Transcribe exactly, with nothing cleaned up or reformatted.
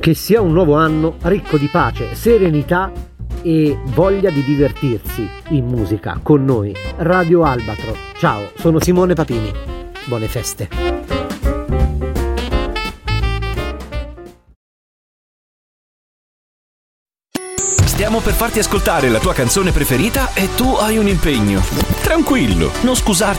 Che sia un nuovo anno ricco di pace, serenità e voglia di divertirsi in musica con noi. Radio Albatro. Ciao, sono Simone Papini. Buone feste. Stiamo per farti ascoltare la tua canzone preferita e tu hai un impegno. Tranquillo, non scusarti